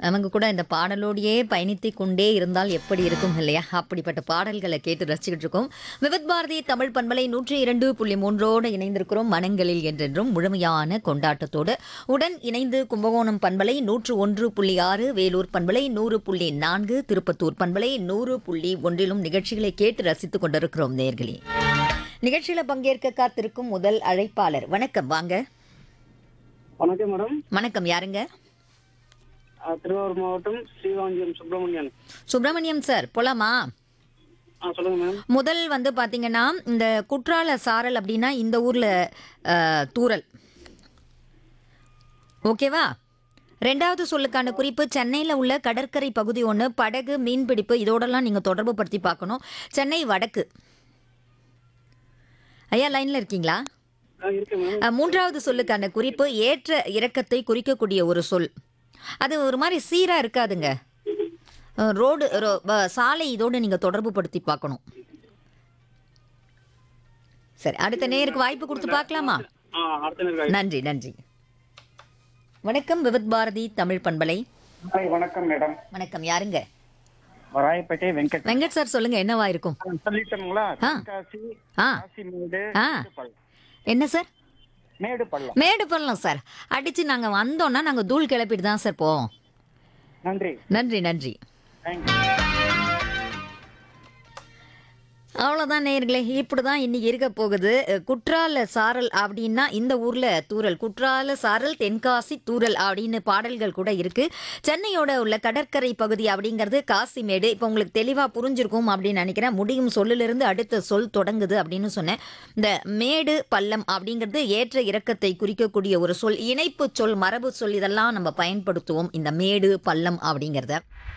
அவங்க கூட இந்த பாடலோடையே பயணித்து கொண்டே இருந்தால் எப்படி இருக்கும் இல்லையா? அப்படிப்பட்ட பாடல்களை கேட்டு ரசிச்சுக்கிட்டு இருக்கோம். விவித் பாரதி தமிழ் பண்பலை 102.3 இணைந்திருக்கிறோம். மனங்களில் என்றென்றும் முழுமையான கொண்டாட்டத்தோடு உடன் இணைந்து கும்பகோணம் பண்பலை 101.6, வேலூர் பண்பலை 100.4, திருப்பத்தூர் பண்பலை 100.1 நிகழ்ச்சிகளை கேட்டு ரசித்துக் கொண்டிருக்கிறோம் நேயர்களே. நிகழ்ச்சியில பங்கேற்க காத்திருக்கும் முதல் அழைப்பாளர். வணக்கம், வாங்க. வணக்கம் மேடம். வணக்கம், யாருங்க? திருவாரூர் மாவட்டம் ஸ்ரீவாஞ்சியம் சுப்பிரமணியன். சுப்பிரமணியம் சார், போலாமா? சொல்லுங்க மேம். முதல் வந்து பாத்தீங்கன்னா, இந்த குற்றால சாரல் அப்படின்னா இந்த ஊர்ல தூறல், ஓகேவா? ரெண்டாவது சொல்லுக்கான குறிப்பு சென்னையில் உள்ள கடற்கரை பகுதி ஒன்று, படகு, மீன்பிடிப்பு, இதோடலாம் நீங்கள் தொடர்பு படுத்தி பார்க்கணும். சென்னை வடக்கு. ஐயா, லைனில் இருக்கீங்களா? இருக்கு மேம். மூன்றாவது சொல்லுக்கான குறிப்பு ஏற்ற இறக்கத்தை குறிக்கக்கூடிய ஒரு சொல். அது ஒரு மாதிரி சீராக இருக்காதுங்க. ரோடு, சாலை, இதோடு நீங்கள் தொடர்பு படுத்தி பார்க்கணும். சரி, அடுத்த நேருக்கு வாய்ப்பு கொடுத்து பார்க்கலாமா? அடுத்த நேரம். நன்றி, நன்றி. வணக்கம், விவித் பாரதி தமிழ் பண்பலை. வணக்கம் மேடம். வணக்கம், யாருங்க? வராயப்பேட்டை வெங்கட். வெங்கட் சார், சொல்லுங்க, என்னவா இருக்கும்? சொல்லிட்டோங்களா? ஆ. தென்காசி, ஆ. காசிமேடு, ஆ. மேடுபள்ளம். என்ன சார்? மேடுபள்ளம். மேடு பண்ணலாம் சார். அடிச்சு நாங்கள் வந்தோம்னா நாங்கள் தூள் கிளப்பிட்டு தான் சார் போவோம். நன்றி. நன்றி, நன்றி. தேங்க்யூ. அவ்வளோதான் நேயர்களே, இப்படி தான் இன்னைக்கு இருக்க போகுது. குற்றால சாரல் அப்படின்னா இந்த ஊரில் தூறல், குற்றால சாரல், தென்காசி தூறல் அப்படின்னு பாடல்கள் கூட இருக்கு. சென்னையோட உள்ள கடற்கரை பகுதி அப்படிங்கிறது காசிமேடு. இப்போ உங்களுக்கு தெளிவாக புரிஞ்சிருக்கும் அப்படின்னு நினைக்கிறேன். முடியும் சொல்லிலிருந்து அடுத்த சொல் தொடங்குது அப்படின்னு சொன்னேன். இந்த மேடு பள்ளம் அப்படிங்கிறது ஏற்ற இறக்கத்தை குறிக்கக்கூடிய ஒரு சொல், இணைப்பு சொல், மரபு சொல், இதெல்லாம் நம்ம பயன்படுத்துவோம் இந்த மேடு பள்ளம் அப்படிங்கிறத.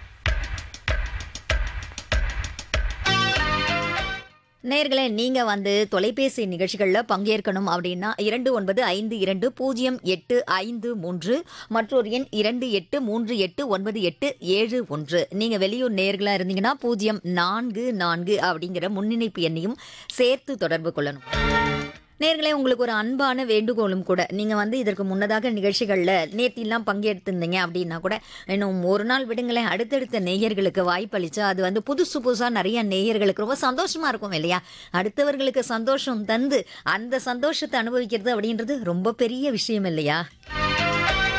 நேயர்களே, நீங்கள் வந்து தொலைபேசி நிகழ்ச்சிகளில் பங்கேற்கணும் அப்படின்னா 29520853, மற்றொரு எண் 28389871. நீங்கள் வெளியூர் நேயர்களாக இருந்தீங்கன்னா 044 அப்படிங்கிற முன்னிணைப்பு எண்ணையும் சேர்த்து தொடர்பு கொள்ளணும். நேயர்களே, உங்களுக்கு ஒரு அன்பான வேண்டுகோளும் கூட. நீங்கள் வந்து இதற்கு முன்னதாக நிகழ்ச்சிகளில் நேத்திலாம் பங்கேற்றிருந்தீங்க அப்படின்னா கூட இன்னும் ஒரு நாள் விடுங்களேன், அடுத்தடுத்த நேயர்களுக்கு வாய்ப்பளிச்சா அது வந்து புதுசு புதுசாக நிறைய நேயர்களுக்கு ரொம்ப சந்தோஷமாக இருக்கும் இல்லையா? அடுத்தவர்களுக்கு சந்தோஷம் தந்து அந்த சந்தோஷத்தை அனுபவிக்கிறது அப்படின்றது ரொம்ப பெரிய விஷயம் இல்லையா?